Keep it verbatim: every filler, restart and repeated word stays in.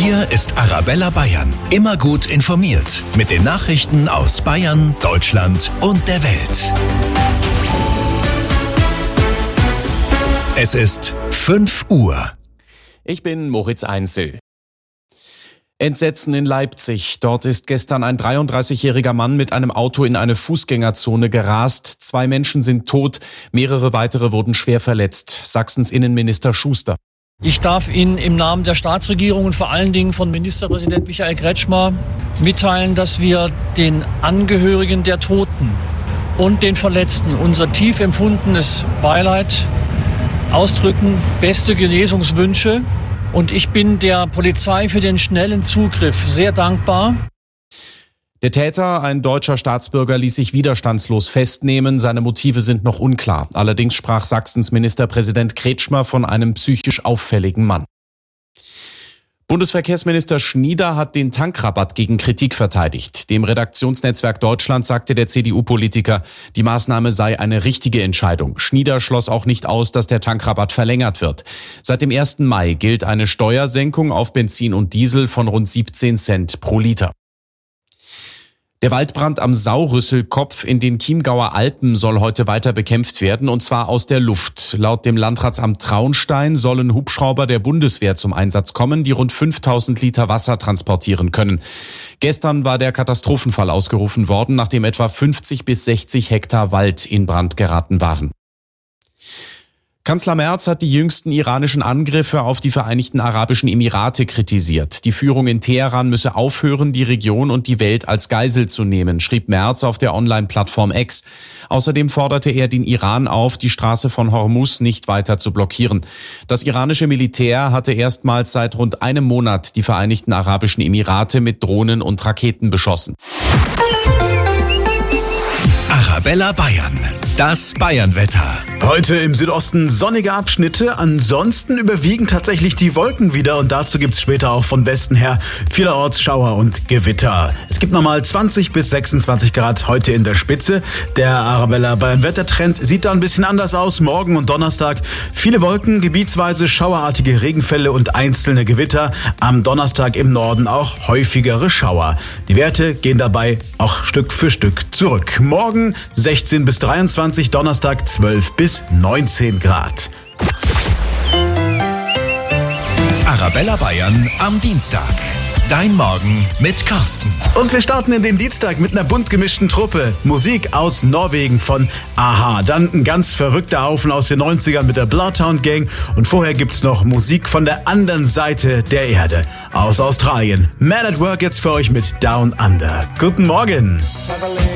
Hier ist Arabella Bayern. Immer gut informiert. Mit den Nachrichten aus Bayern, Deutschland und der Welt. Es ist fünf Uhr. Ich bin Moritz Einzel. Entsetzen in Leipzig. Dort ist gestern ein dreiunddreißigjähriger Mann mit einem Auto in eine Fußgängerzone gerast. Zwei Menschen sind tot, mehrere weitere wurden schwer verletzt. Sachsens Innenminister Schuster. Ich darf Ihnen im Namen der Staatsregierung und vor allen Dingen von Ministerpräsident Michael Kretschmer mitteilen, dass wir den Angehörigen der Toten und den Verletzten unser tief empfundenes Beileid ausdrücken, beste Genesungswünsche. Und ich bin der Polizei für den schnellen Zugriff sehr dankbar. Der Täter, ein deutscher Staatsbürger, ließ sich widerstandslos festnehmen. Seine Motive sind noch unklar. Allerdings sprach Sachsens Ministerpräsident Kretschmer von einem psychisch auffälligen Mann. Bundesverkehrsminister Schnieder hat den Tankrabatt gegen Kritik verteidigt. Dem Redaktionsnetzwerk Deutschland sagte der C D U-Politiker, die Maßnahme sei eine richtige Entscheidung. Schnieder schloss auch nicht aus, dass der Tankrabatt verlängert wird. Seit dem ersten Mai gilt eine Steuersenkung auf Benzin und Diesel von rund siebzehn Cent pro Liter. Der Waldbrand am Saurüsselkopf in den Chiemgauer Alpen soll heute weiter bekämpft werden, und zwar aus der Luft. Laut dem Landratsamt Traunstein sollen Hubschrauber der Bundeswehr zum Einsatz kommen, die rund fünftausend Liter Wasser transportieren können. Gestern war der Katastrophenfall ausgerufen worden, nachdem etwa fünfzig bis sechzig Hektar Wald in Brand geraten waren. Kanzler Merz hat die jüngsten iranischen Angriffe auf die Vereinigten Arabischen Emirate kritisiert. Die Führung in Teheran müsse aufhören, die Region und die Welt als Geisel zu nehmen, schrieb Merz auf der Online-Plattform X. Außerdem forderte er den Iran auf, die Straße von Hormuz nicht weiter zu blockieren. Das iranische Militär hatte erstmals seit rund einem Monat die Vereinigten Arabischen Emirate mit Drohnen und Raketen beschossen. Arabella Bayern. Das Bayernwetter. Heute im Südosten sonnige Abschnitte, ansonsten überwiegen tatsächlich die Wolken wieder und dazu gibt's später auch von Westen her vielerorts Schauer und Gewitter. Es gibt nochmal zwanzig bis sechsundzwanzig Grad heute in der Spitze. Der Arabella Bayern Wettertrend sieht da ein bisschen anders aus. Morgen und Donnerstag viele Wolken, gebietsweise schauerartige Regenfälle und einzelne Gewitter. Am Donnerstag im Norden auch häufigere Schauer. Die Werte gehen dabei auch Stück für Stück zurück. Morgen sechzehn bis dreiundzwanzig, Donnerstag zwölf bis neunzehn Grad. Arabella Bayern am Dienstag. Dein Morgen mit Carsten. Und wir starten in den Dienstag mit einer bunt gemischten Truppe. Musik aus Norwegen von Aha. Dann ein ganz verrückter Haufen aus den neunzigern mit der Bloodhound Gang. Und vorher gibt's noch Musik von der anderen Seite der Erde. Aus Australien. Man at Work jetzt für euch mit Down Under. Guten Morgen.